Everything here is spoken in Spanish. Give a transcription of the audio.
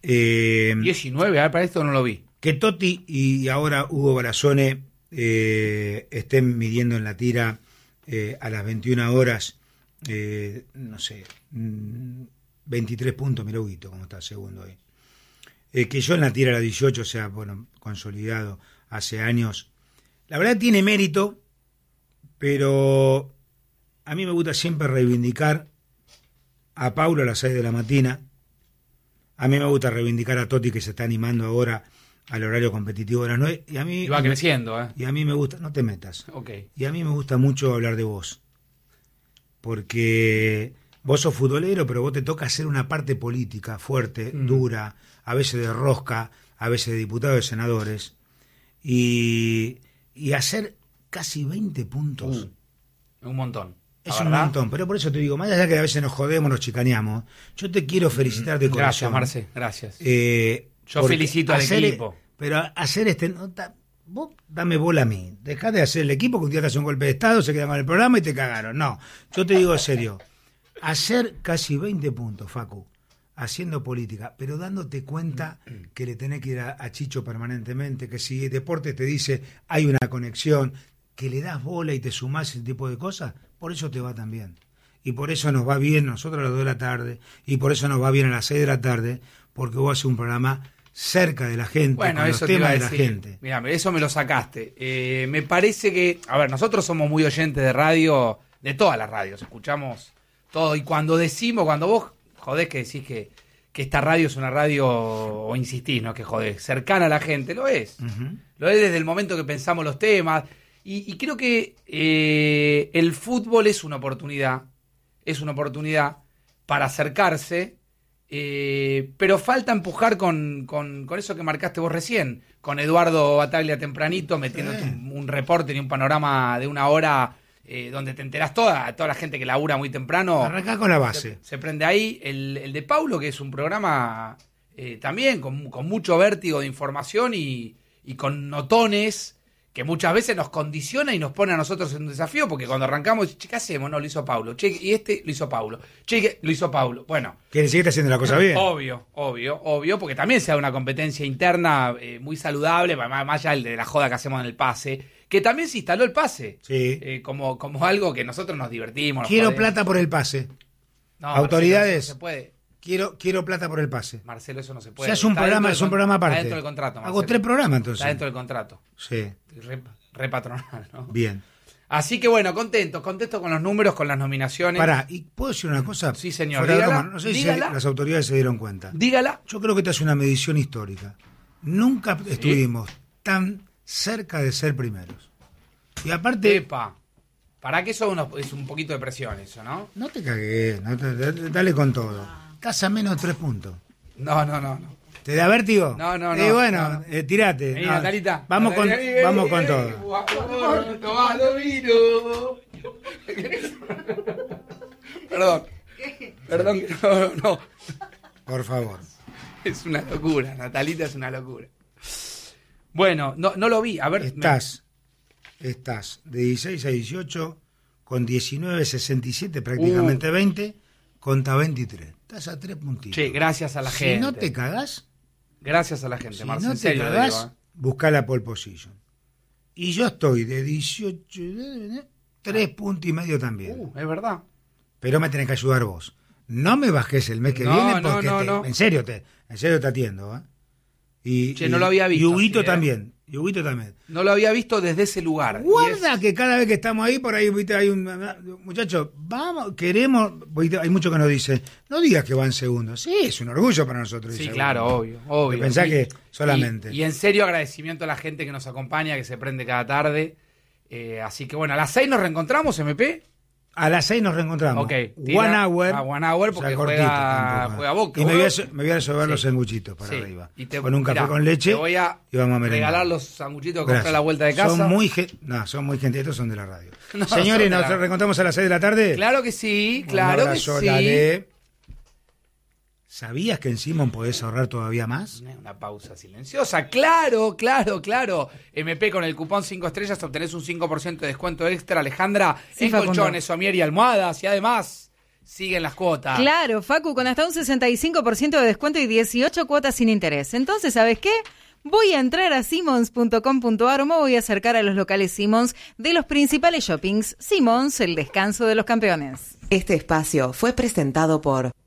19, a ver, para esto no lo vi. Que Totti y ahora Hugo Brazone estén midiendo en la tira a las 21 horas, no sé, 23 puntos, mirá Huguito, como está segundo ahí. Que yo en la tira a las 18, o sea, bueno, consolidado hace años. La verdad tiene mérito, pero a mí me gusta siempre reivindicar a Paulo a las 6 de la mañana. A mí me gusta reivindicar a Totti, que se está animando ahora al horario competitivo de las 9. Y a mí, y va creciendo, ¿eh? Y a mí me gusta, no te metas. Okay. Y a mí me gusta mucho hablar de vos. Porque vos sos futbolero, pero vos te toca hacer una parte política fuerte, dura, a veces de rosca, a veces de diputados, de senadores. Y hacer casi 20 puntos. Un montón. Es un montón, pero por eso te digo, más allá que a veces nos jodemos, nos chicaneamos, yo te quiero felicitar de corazón. Gracias, Marce, gracias. Yo Porque felicito al equipo. Pero hacer vos dame bola a mí. Dejá de hacer el equipo, que un día te hace un golpe de estado, se queda con el programa y te cagaron. No, yo te digo en serio. Hacer casi 20 puntos, Facu, haciendo política, pero dándote cuenta que le tenés que ir a Chicho permanentemente, que si Deportes te dice hay una conexión, que le das bola y te sumás ese tipo de cosas, por eso te va tan bien. Y por eso nos va bien nosotros a las 2 de la tarde, y por eso nos va bien a las 6 de la tarde, porque vos haces un programa cerca de la gente, bueno, con eso los temas de la decir. gente. Mirá, eso me lo sacaste. Me parece que, a ver, nosotros somos muy oyentes de radio, de todas las radios, escuchamos todo, y cuando vos jodés que decís que esta radio es una radio, o insistís, no que jodés, cercana a la gente, lo es. Lo es desde el momento que pensamos los temas, y creo que el fútbol es una oportunidad para acercarse, pero falta empujar con eso que marcaste vos recién, con Eduardo Bataglia tempranito, metiéndote un reporte y un panorama de una hora donde te enterás toda la gente que labura muy temprano. Arrancá con la base. Se prende ahí el de Paulo, que es un programa también con mucho vértigo de información y con notones que muchas veces nos condiciona y nos pone a nosotros en un desafío, porque cuando arrancamos, che, ¿qué hacemos? No, lo hizo Paulo. Che, y este lo hizo Paulo. Che, lo hizo Paulo. Bueno. ¿Quiere decir que está haciendo la cosa bien? Obvio, porque también se da una competencia interna muy saludable, más allá de la joda que hacemos en el pase, que también se instaló el pase. Sí. Como algo que nosotros nos divertimos. Quiero plata por el pase. No, autoridades. Marcelo, no se puede. Quiero plata por el pase. Marcelo, eso no se puede. Si hace un programa aparte. Está dentro del contrato, Marcelo. Hago 3 programas entonces. Está dentro del contrato. Sí. Re patronal, ¿no? Bien. Así que bueno, contento con los números, con las nominaciones. Pará, ¿y puedo decir una cosa? Sí, señor. Dígala, no sé si las autoridades se dieron cuenta. Dígala. Yo creo que esta es una medición histórica. Nunca estuvimos tan cerca de ser primeros. Y aparte... Epa. ¿Para qué eso es un poquito de presión eso, no? No te cagues, dale con todo. Estás a menos de 3 puntos. No. ¿Te da vértigo? No. Bueno, tirate. Vení, Natalita. Vamos con todo. Perdón, no. Por favor. Es una locura, Natalita es una locura. Bueno, no lo vi, a ver. Estás de 16 a 18, con 19,67, prácticamente 20, contra 23. Estás a 3 puntitos. Che, gracias a la gente. Si no te cagás... Gracias a la gente, si Marcelo. no te cagás, buscá la pole position. Y yo estoy de 18, 3 puntos y medio también. Es verdad. Pero me tenés que ayudar vos. No me bajes el mes que viene porque no. En serio te atiendo. Che, no lo había visto. Y Huguito también. No lo había visto desde ese lugar. Guarda que cada vez que estamos ahí, por ahí, ¿viste? Hay un muchacho, vamos, queremos, ¿viste? Hay muchos que nos dicen, no digas que van segundos. Sí, es un orgullo para nosotros. Sí, claro, obvio. Pensá que solamente. Y en serio, agradecimiento a la gente que nos acompaña, que se prende cada tarde. Así que bueno, a las 6 nos reencontramos, MP. A las 6 nos reencontramos. Ok. One hour. One hour porque juega Boca. Y me voy a resolver los sanguchitos para arriba. Con un café con leche. Te voy a regalar los sanguchitos que compré a la vuelta de casa. Son muy gente. Estos son de la radio. Señores, ¿nos reencontramos a las 6 de la tarde? Claro que sí, claro que sí. Dale. ¿Sabías que en Simon podés ahorrar todavía más? Una pausa silenciosa. Claro. MP con el cupón 5 estrellas obtenés un 5% de descuento extra, Alejandra, en colchones, somier y almohadas. Y además, siguen las cuotas. Claro, Facu, con hasta un 65% de descuento y 18 cuotas sin interés. Entonces, ¿sabes qué? Voy a entrar a Simons.com.ar o me voy a acercar a los locales Simons de los principales shoppings. Simons, el descanso de los campeones. Este espacio fue presentado por